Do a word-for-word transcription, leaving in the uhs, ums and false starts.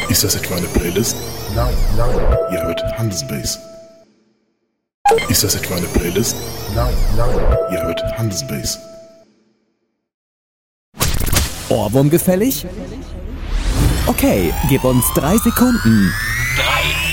Ist das etwa eine Playlist? Nein, nein, Ihr hört Handelsbase. Ist das etwa eine Playlist? nein, nein. Ihr hört Handelsbase. Ohrwurm gefällig? Okay, gib uns drei Sekunden. Drei,